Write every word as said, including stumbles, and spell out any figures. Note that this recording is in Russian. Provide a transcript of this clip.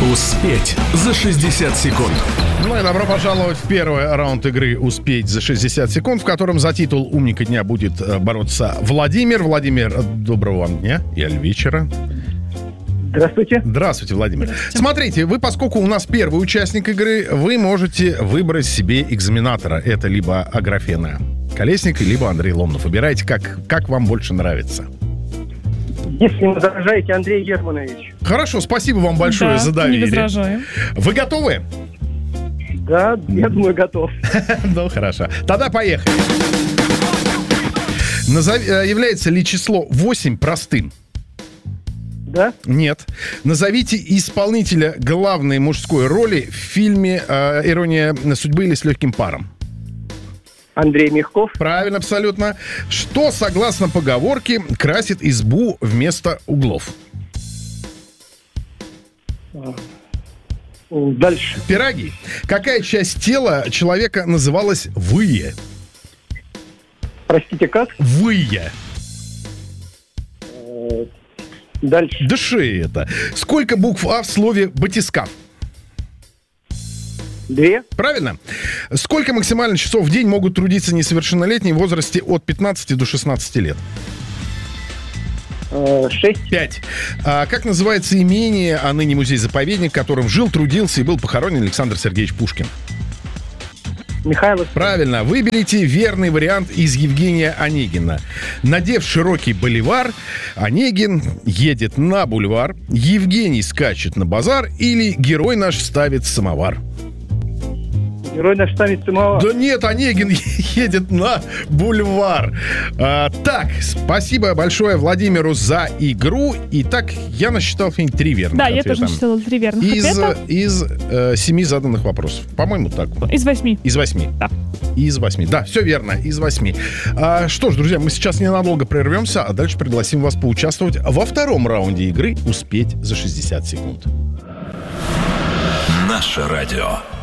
Успеть за шестьдесят секунд. Ну и добро пожаловать в первый раунд игры «Успеть за шестьдесят секунд», в котором за титул «Умника дня» будет бороться Владимир. Владимир, доброго вам дня и вечера. Здравствуйте. Здравствуйте, Владимир. Здравствуйте. Смотрите, вы, поскольку у нас первый участник игры, вы можете выбрать себе экзаменатора. Это либо Аграфена Колесник, либо Андрей Ломанов. Выбирайте, как, как вам больше нравится. Если не возражаете, Андрей Германович. Хорошо, спасибо вам большое да, за доверие. Не возражаем. Вы готовы? Да, я думаю, готов. Ну, хорошо. Тогда поехали. Назови, является ли число восемь простым? Да? Нет. Назовите исполнителя главной мужской роли в фильме э, «Ирония судьбы» или «С легким паром». Андрей Мягков. Правильно, абсолютно. Что, согласно поговорке, красит избу вместо углов? Дальше. Пироги. Какая часть тела человека называлась вые? Простите, как? Вые. Дальше. Да шея это. Сколько букв А в слове «батискаф»? Две. Правильно. Сколько максимально часов в день могут трудиться несовершеннолетние в возрасте от пятнадцати до шестнадцати лет? Шесть. Пять. А как называется имение, а ныне музей-заповедник, в котором жил, трудился и был похоронен Александр Сергеевич Пушкин? Михайлов. Правильно. Выберите верный вариант из Евгения Онегина. Надев широкий боливар, Онегин едет на бульвар, Евгений скачет на базар или герой наш ставит самовар? Герой наш ставит самовар. Да нет, Онегин едет на бульвар. А, так, спасибо большое Владимиру за игру. Итак, я насчитал три верных Да, ответа. я тоже насчитала три верных из, ответа. Из э, семи заданных вопросов. По-моему, так. Из восьми. Из восьми. Да. Из восьми. Да, все верно, из восьми. А, что ж, друзья, мы сейчас ненадолго прервемся, а дальше пригласим вас поучаствовать во втором раунде игры «Успеть за шестьдесят секунд». Наше радио.